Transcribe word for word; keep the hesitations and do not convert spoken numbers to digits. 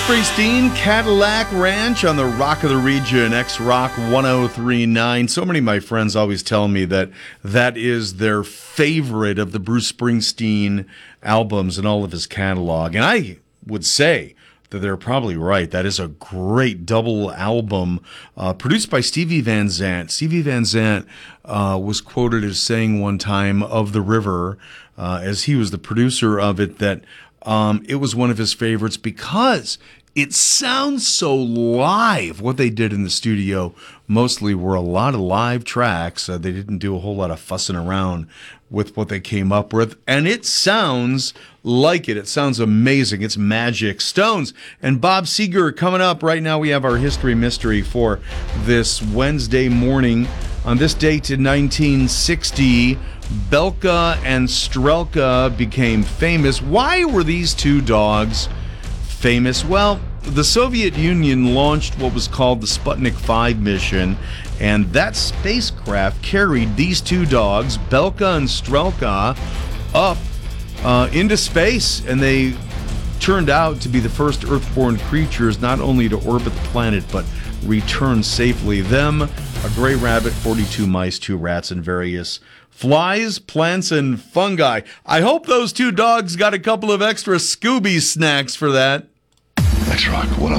Springsteen, Cadillac Ranch on the Rock of the Region, X-Rock one oh three point nine. So many of my friends always tell me that that is their favorite of the Bruce Springsteen albums and all of his catalog. And I would say that they're probably right. That is a great double album uh, produced by Stevie Van Zandt. Stevie Van Zandt uh, was quoted as saying one time of The River, uh, as he was the producer of it, that Um, it was one of his favorites because it sounds so live. What they did in the studio mostly were a lot of live tracks. Uh, they didn't do a whole lot of fussing around with what they came up with. And it sounds like it. It sounds amazing. It's magic. Stones and Bob Seger coming up. Right now we have our history mystery for this Wednesday morning. On this date in nineteen sixty, Belka and Strelka became famous. Why were these two dogs famous? Well, the Soviet Union launched what was called the Sputnik five mission, and that spacecraft carried these two dogs, Belka and Strelka, up uh, into space, and they turned out to be the first Earth-born creatures not only to orbit the planet, but return safely. Them, a gray rabbit, forty-two mice, two rats, and various flies, plants, and fungi. I hope those two dogs got a couple of extra Scooby snacks for that. X-Rock one oh